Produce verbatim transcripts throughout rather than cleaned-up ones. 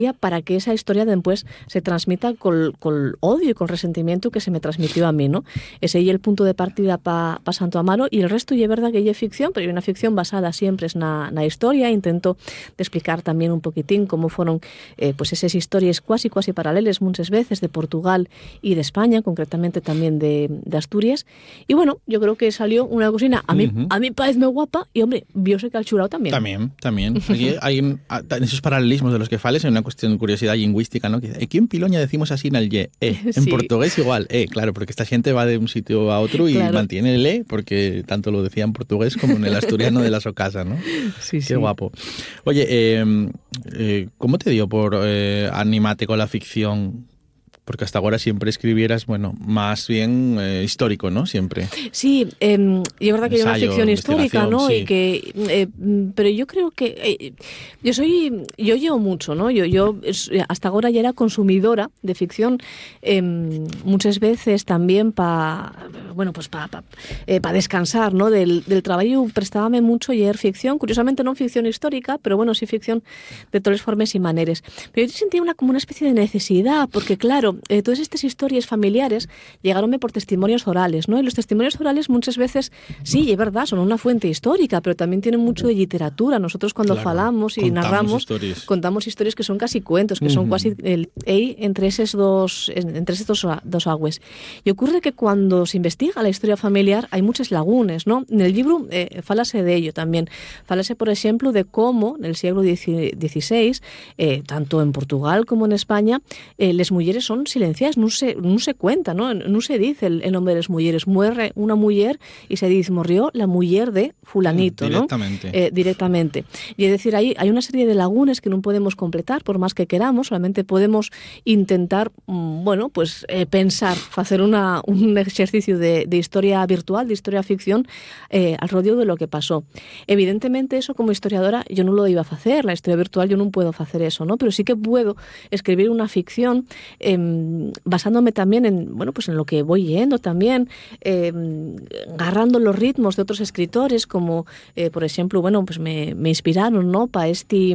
para que esa historia después se transmita con el odio y con el resentimiento que se me transmitió a mí, ¿no? Ese es el punto de partida para pa Santo Amaro, y el resto y es verdad que es ficción, pero es una ficción basada siempre en la historia. Intento de explicar también un poquitín cómo fueron eh, pues esas historias cuasi cuasi paralelas muchas veces de Portugal y de España, concretamente también de, de Asturias. Y bueno, yo creo que salió una cocina a mí, uh-huh. a mí parece muy guapa, y hombre, yo sé que al churao también. También, también. Aquí hay en esos paralelismos de los que fales, hay una cuestión de curiosidad lingüística, ¿no? Aquí en Piloña decimos así en el ye, e. En sí. portugués igual, e, claro, porque esta gente va de un sitio a otro y claro. mantiene el e, porque tanto lo decía en portugués como en el asturiano de la Socasa, ¿no? Sí, Qué sí. guapo. Oye, eh, eh, ¿cómo te dio por eh, animarte con la ficción? Porque hasta ahora siempre escribieras, bueno, más bien eh, histórico, ¿no? Siempre. Sí, eh, y es verdad que hay una ficción histórica, ¿no? Sí. Y que, eh, pero yo creo que eh, yo soy, yo llevo mucho, ¿no? Yo, yo hasta ahora ya era consumidora de ficción, eh, muchas veces también para, bueno, pues para pa, eh, pa descansar, ¿no? Del, del trabajo prestábame mucho leer ficción, curiosamente no ficción histórica, pero bueno, sí ficción de todas formas y maneras. Pero yo sentía una, como una especie de necesidad, porque claro, Eh, todas estas historias familiares llegaronme por testimonios orales, ¿no? Y los testimonios orales muchas veces, sí, es verdad, son una fuente histórica, pero también tienen mucho de literatura. Nosotros cuando claro, falamos y narramos, historias. contamos historias que son casi cuentos, que uh-huh. son casi el ey entre esos dos, entre esos dos, dos aguas. Y ocurre que cuando se investiga la historia familiar hay muchas lagunas, ¿no? En el libro eh, falase de ello también. Falase, por ejemplo, de cómo en el siglo dieciséis, eh, tanto en Portugal como en España, eh, las mujeres son silenciadas, no se, no se cuenta, ¿no? No se dice el, el nombre de las mujeres. Muere una mujer y se dice, murió la mujer de fulanito, mm, directamente. ¿no? Eh, directamente. Y es decir, hay, hay una serie de lagunas que no podemos completar por más que queramos, solamente podemos intentar, mmm, bueno, pues eh, pensar, hacer una, un ejercicio de, de historia virtual, de historia ficción, eh, al rodeo de lo que pasó. Evidentemente eso como historiadora yo no lo iba a hacer, la historia virtual yo no puedo hacer eso, ¿no? Pero sí que puedo escribir una ficción eh, basándome también en, bueno, pues en lo que voy leyendo también, eh, agarrando los ritmos de otros escritores, como, eh, por ejemplo, bueno, pues me, me inspiraron, ¿no? Para este,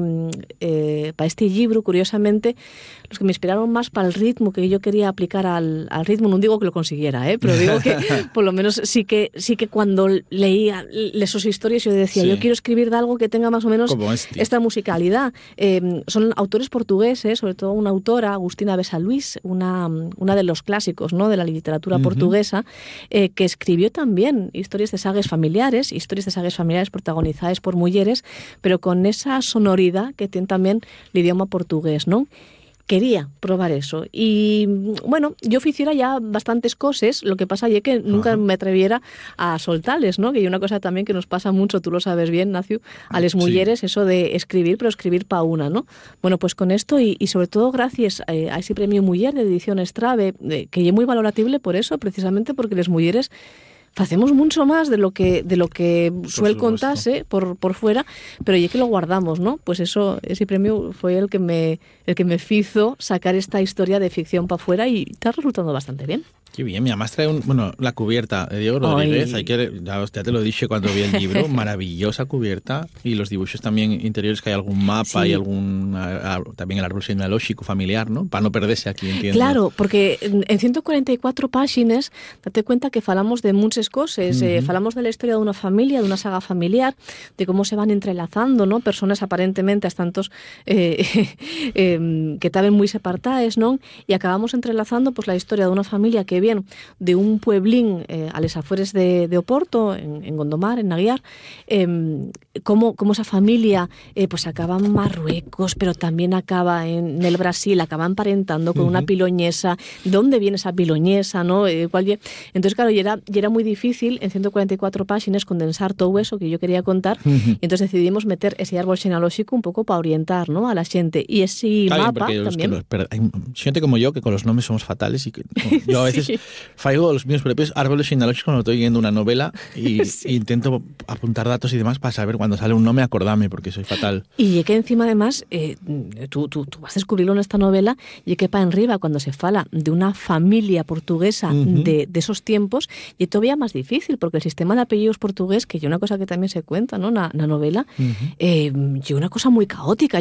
eh, para este libro, curiosamente, los que me inspiraron más para el ritmo que yo quería aplicar al, al ritmo, no digo que lo consiguiera, ¿eh? Pero digo que por lo menos sí que, sí que cuando leía esas historias yo decía, sí. yo quiero escribir de algo que tenga más o menos este. esta musicalidad. Eh, son autores portugueses, sobre todo una autora, Agustina Bessa Luís, una, una de los clásicos, ¿no? de la literatura uh-huh. portuguesa, eh, que escribió también historias de sagas familiares, historias de sagas familiares protagonizadas por mujeres, pero con esa sonoridad que tiene también el idioma portugués, ¿no? Quería probar eso. Y bueno, yo hiciera ya bastantes cosas, lo que pasa es que nunca Ajá. me atreviera a soltarles, ¿no? Que hay una cosa también que nos pasa mucho, tú lo sabes bien, Nacio, a las mujeres, sí. eso de escribir, pero escribir pa' una, ¿no? Bueno, pues con esto y, y sobre todo gracias a, a ese premio Mujer de edición Estrave, eh, que es muy valoratible por eso, precisamente porque las mujeres hacemos mucho más de lo que de lo que suele contarse por, por fuera, pero ya que lo guardamos, ¿no? Pues eso, ese premio fue el que me el que me hizo sacar esta historia de ficción para afuera y está resultando bastante bien. Qué bien, mi además trae un, bueno, la cubierta de Diego Rodríguez, hay que, ya, ya te lo dije cuando vi el libro, maravillosa cubierta, y los dibujos también interiores, que hay algún mapa sí. y algún, a, a, también el árbol genealógico familiar, ¿no? Para no perderse aquí, entiendo. Claro, porque en ciento cuarenta y cuatro páginas, date cuenta que falamos de muchas cosas, uh-huh. eh, falamos de la historia de una familia, de una saga familiar, de cómo se van entrelazando, ¿no? Personas aparentemente hasta tantos eh, eh, que estaban muy separadas, ¿no? Y acabamos entrelazando pues la historia de una familia que bien de un pueblín eh, a las afueras de, de Oporto, en, en Gondomar, en Aguiar, eh, cómo, cómo esa familia eh, pues acaba en Marruecos, pero también acaba en el Brasil, acaba emparentando con uh-huh. una piloñesa. ¿Dónde viene esa piloñesa, no? Eh, cuál, entonces, claro, y era, y era muy difícil en ciento cuarenta y cuatro páginas condensar todo eso que yo quería contar, uh-huh. y entonces decidimos meter ese árbol genealógico un poco para orientar, ¿no? a la gente. Y ese Está mapa bien, también... Los, pero hay gente como yo que con los nombres somos fatales y que bueno, yo a veces... sí. Faigo los míos propios árboles genealógicos cuando estoy leyendo una novela y, sí. y intento apuntar datos y demás para saber cuando sale un nombre acordarme, porque soy fatal. Y que encima además eh, tú, tú, tú vas a descubrirlo en esta novela y que para arriba cuando se fala de una familia portuguesa uh-huh. de, de esos tiempos y todavía más difícil porque el sistema de apellidos portugués, que es una cosa que también se cuenta, ¿no? En la novela, uh-huh. eh, y una cosa muy caótica.